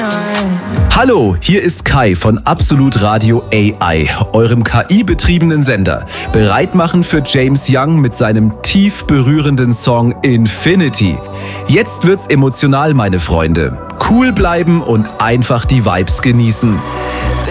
Hallo, hier ist Kai von Absolut Radio AI, eurem KI-betriebenen Sender. Bereit machen für James Young mit seinem tief berührenden Song Infinity. Jetzt wird's emotional, meine Freunde. Cool bleiben und einfach die Vibes genießen.